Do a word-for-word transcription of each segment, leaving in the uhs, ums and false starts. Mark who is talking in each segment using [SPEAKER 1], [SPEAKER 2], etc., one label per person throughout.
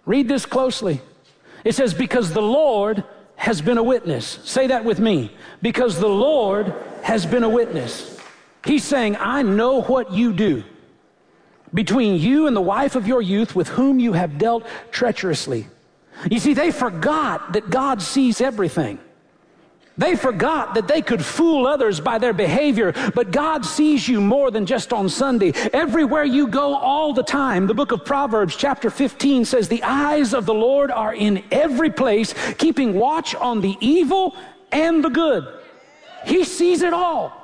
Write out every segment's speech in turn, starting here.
[SPEAKER 1] Read this closely. It says, because the Lord has been a witness. Say that with me. Because the Lord has been a witness. He's saying, I know what you do between you and the wife of your youth with whom you have dealt treacherously. You see, they forgot that God sees everything. They forgot that they could fool others by their behavior, but God sees you more than just on Sunday. Everywhere you go, all the time. The book of Proverbs, chapter fifteen, says, the eyes of the Lord are in every place, keeping watch on the evil and the good. He sees it all.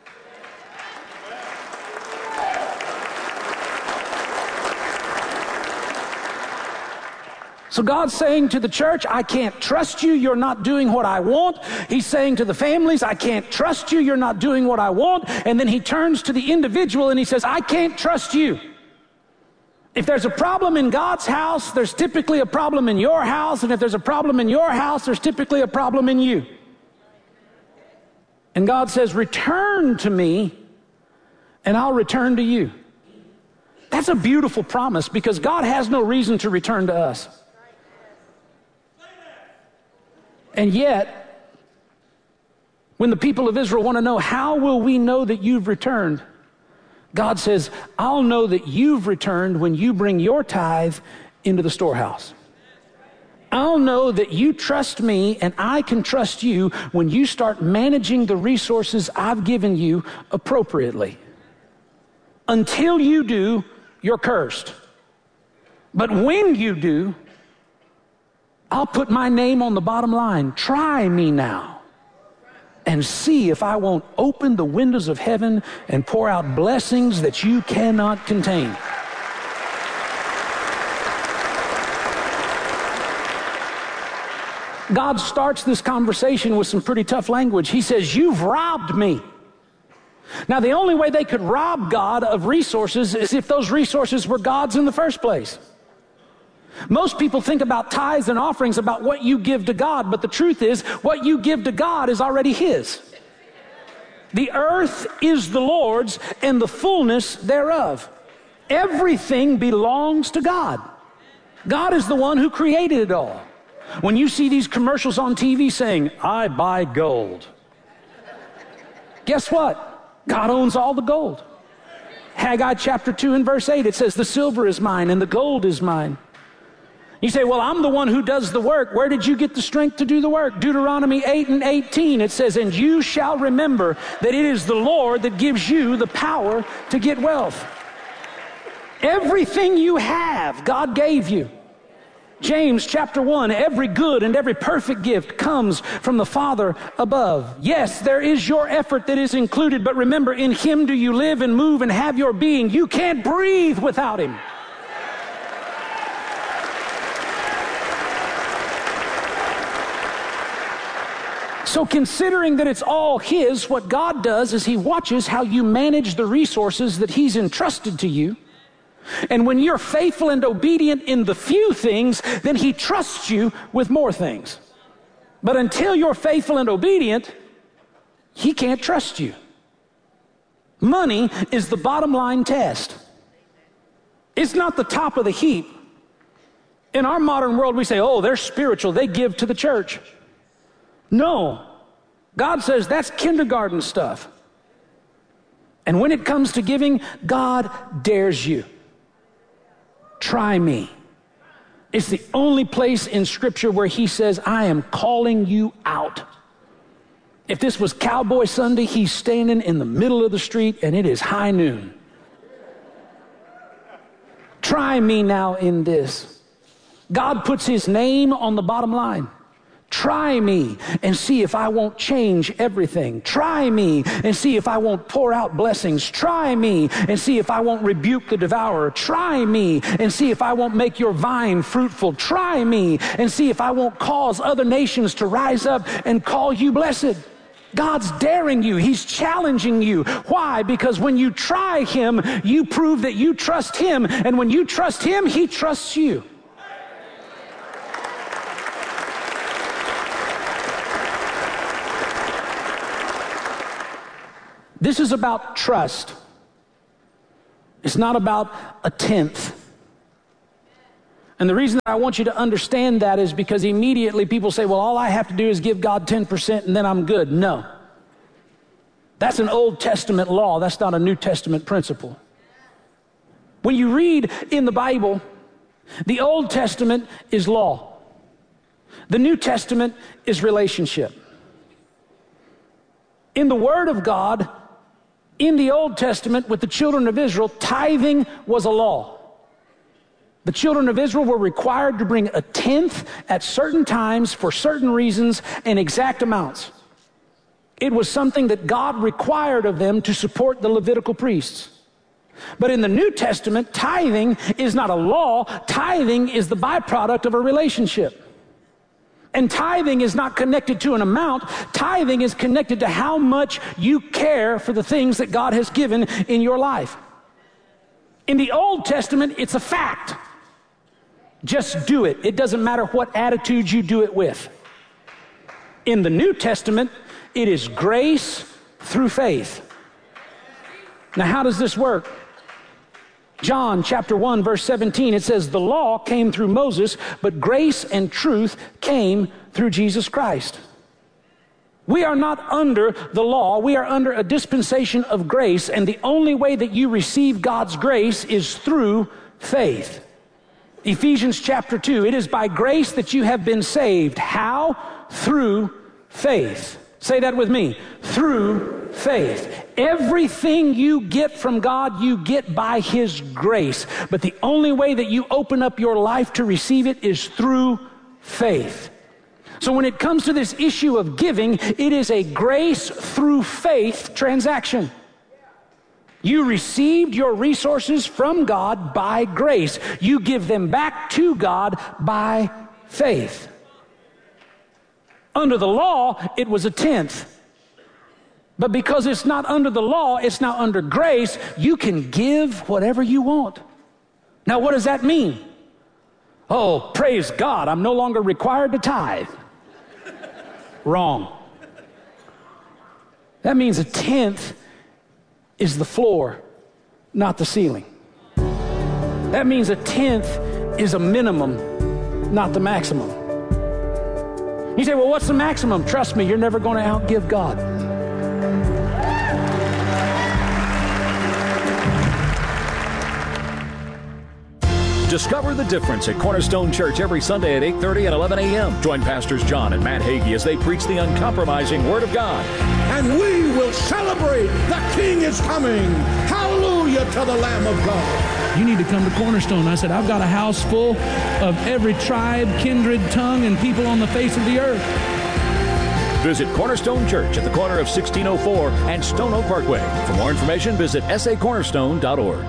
[SPEAKER 1] So God's saying to the church, I can't trust you, you're not doing what I want. He's saying to the families, I can't trust you, you're not doing what I want. And then he turns to the individual and he says, I can't trust you. If there's a problem in God's house, there's typically a problem in your house. And if there's a problem in your house, there's typically a problem in you. And God says, return to me and I'll return to you. That's a beautiful promise because God has no reason to return to us. And yet, when the people of Israel want to know, how will we know that you've returned? God says, I'll know that you've returned when you bring your tithe into the storehouse. I'll know that you trust me and I can trust you when you start managing the resources I've given you appropriately. Until you do, you're cursed. But when you do, I'll put my name on the bottom line. Try me now and see if I won't open the windows of heaven and pour out blessings that you cannot contain. God starts this conversation with some pretty tough language. He says, you've robbed me. Now, the only way they could rob God of resources is if those resources were God's in the first place. Most people think about tithes and offerings about what you give to God, but the truth is, what you give to God is already His. The earth is the Lord's and the fullness thereof. Everything belongs to God. God is the one who created it all. When you see these commercials on T V saying, I buy gold, guess what? God owns all the gold. Haggai chapter two and verse eight, it says, the silver is mine and the gold is mine. You say, well, I'm the one who does the work. Where did you get the strength to do the work? Deuteronomy eight and eighteen, it says, and you shall remember that it is the Lord that gives you the power to get wealth. Everything you have, God gave you. James chapter one, every good and every perfect gift comes from the Father above. Yes, there is your effort that is included, but remember, in Him do you live and move and have your being. You can't breathe without Him. So considering that it's all His, what God does is He watches how you manage the resources that He's entrusted to you. And when you're faithful and obedient in the few things, then He trusts you with more things. But until you're faithful and obedient, He can't trust you. Money is the bottom line test. It's not the top of the heap. In our modern world, we say, oh, they're spiritual, they give to the church. No. God says that's kindergarten stuff. And when it comes to giving, God dares you. Try me. It's the only place in Scripture where He says, I am calling you out. If this was Cowboy Sunday, He's standing in the middle of the street and it is high noon. Try me now in this. God puts His name on the bottom line. Try me and see if I won't change everything. Try me and see if I won't pour out blessings. Try me and see if I won't rebuke the devourer. Try me and see if I won't make your vine fruitful. Try me and see if I won't cause other nations to rise up and call you blessed. God's daring you. He's challenging you. Why? Because when you try Him, you prove that you trust Him. And when you trust Him, He trusts you. This is about trust. It's not about a tenth. And the reason I want you to understand that is because immediately people say, well, all I have to do is give God ten percent and then I'm good. No. That's an Old Testament law. That's not a New Testament principle. When you read in the Bible, the Old Testament is law. The New Testament is relationship. In the Word of God, in the Old Testament with the children of Israel, tithing was a law. The children of Israel were required to bring a tenth at certain times for certain reasons and exact amounts. It was something that God required of them to support the Levitical priests. But in the New Testament, tithing is not a law. Tithing is the byproduct of a relationship. And tithing is not connected to an amount. Tithing is connected to how much you care for the things that God has given in your life. In the Old Testament, it's a fact. Just do it. It doesn't matter what attitude you do it with. In the New Testament, it is grace through faith. Now, how does this work? John chapter one, verse seventeen, it says, the law came through Moses, but grace and truth came through Jesus Christ. We are not under the law. We are under a dispensation of grace, and the only way that you receive God's grace is through faith. Ephesians chapter two, it is by grace that you have been saved. How? Through faith. Say that with me. Through faith. Everything you get from God, you get by His grace. But the only way that you open up your life to receive it is through faith. So when it comes to this issue of giving, it is a grace through faith transaction. You received your resources from God by grace. You give them back to God by faith. Under the law, it was a tenth. But because it's not under the law, it's now under grace, you can give whatever you want. Now, what does that mean? Oh, praise God, I'm no longer required to tithe. Wrong. That means a tenth is the floor, not the ceiling. That means a tenth is a minimum, not the maximum. You say, well, what's the maximum? Trust me, you're never going to outgive God.
[SPEAKER 2] Discover the difference at Cornerstone Church every Sunday at eight thirty and eleven a.m. Join Pastors John and Matt Hagee as they preach the uncompromising Word of God.
[SPEAKER 3] And we will celebrate the King is coming. Hallelujah to the Lamb of God.
[SPEAKER 4] You need to come to Cornerstone. I said, I've got a house full of every tribe, kindred, tongue, and people on the face of the earth.
[SPEAKER 2] Visit Cornerstone Church at the corner of sixteen oh four and Stone Oak Parkway. For more information, visit s a cornerstone dot org.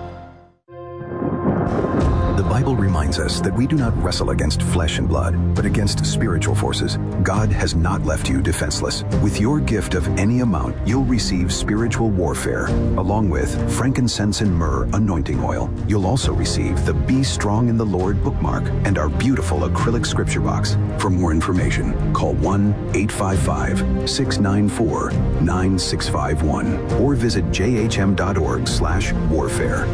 [SPEAKER 5] The Bible reminds us that we do not wrestle against flesh and blood, but against spiritual forces. God has not left you defenseless. With your gift of any amount, you'll receive spiritual warfare, along with frankincense and myrrh anointing oil. You'll also receive the Be Strong in the Lord bookmark and our beautiful acrylic scripture box. For more information, call one eight five five, six nine four, nine six five one or visit j h m dot org slash warfare.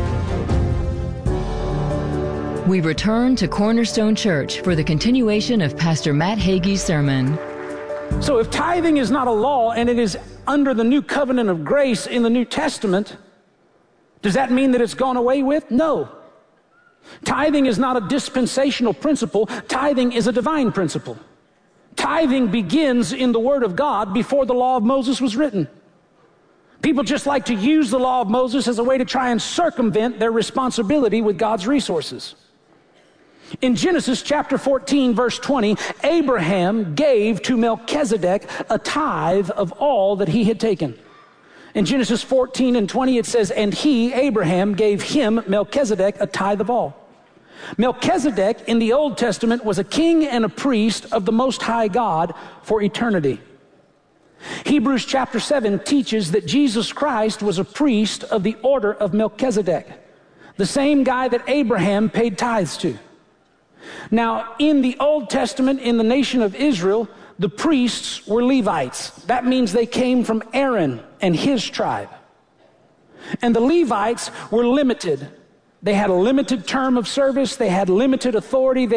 [SPEAKER 6] We return to Cornerstone Church for the continuation of Pastor Matt Hagee's sermon.
[SPEAKER 1] So if tithing is not a law and it is under the new covenant of grace in the New Testament, does that mean that it's gone away with? No. Tithing is not a dispensational principle. Tithing is a divine principle. Tithing begins in the Word of God before the law of Moses was written. People just like to use the law of Moses as a way to try and circumvent their responsibility with God's resources. In Genesis chapter fourteen, verse twenty, Abraham gave to Melchizedek a tithe of all that he had taken. In Genesis fourteen and twenty, it says, and he, Abraham, gave him, Melchizedek, a tithe of all. Melchizedek in the Old Testament was a king and a priest of the Most High God for eternity. Hebrews chapter seven teaches that Jesus Christ was a priest of the order of Melchizedek, the same guy that Abraham paid tithes to. Now, in the Old Testament, in the nation of Israel, the priests were Levites. That means they came from Aaron and his tribe. And the Levites were limited. They had a limited term of service. They had limited authority. They